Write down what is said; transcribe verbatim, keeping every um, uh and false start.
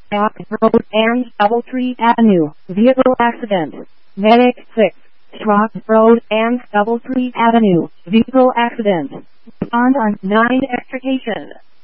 Ox Road and Doubletree Avenue, vehicle accident. Medic six, Schrock Road and Doubletree Avenue, vehicle accident. Respond on nine extrication.